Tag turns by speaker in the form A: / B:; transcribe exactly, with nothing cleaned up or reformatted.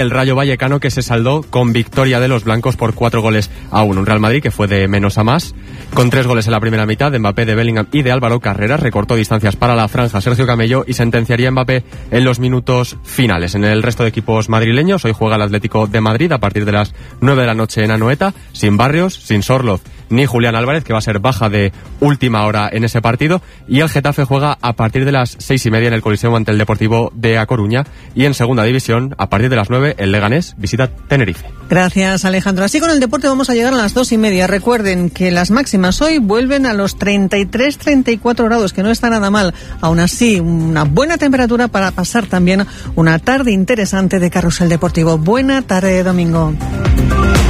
A: El Rayo Vallecano, que se saldó con victoria de los blancos por cuatro goles a uno. Un Real Madrid que fue de menos a más, con tres goles en la primera mitad de Mbappé, de Bellingham y de Álvaro Carreras. Recortó distancias para la franja Sergio Camello y sentenciaría a Mbappé en los minutos finales. En el resto de equipos madrileños, hoy juega el Atlético de Madrid a partir de las nueve de la noche en Anoeta, sin Barrios, sin Sorloz ni Julián Álvarez, que va a ser baja de última hora en ese partido, y el Getafe juega a partir de las seis y media en el Coliseo ante el Deportivo de A Coruña, y en segunda división, a partir de las nueve, el Leganés visita Tenerife.
B: Gracias, Alejandro. Así con el deporte vamos a llegar a las dos y media. Recuerden que las máximas hoy vuelven a los treinta y tres a treinta y cuatro grados, que no está nada mal. Aún así, una buena temperatura para pasar también una tarde interesante de carrusel deportivo. Buena tarde de domingo.